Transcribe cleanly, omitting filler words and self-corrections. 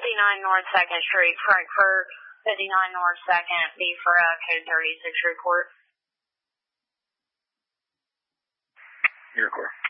North 2nd Street, Frankfurt, 59 North 2nd, B for code 36 report. Your report.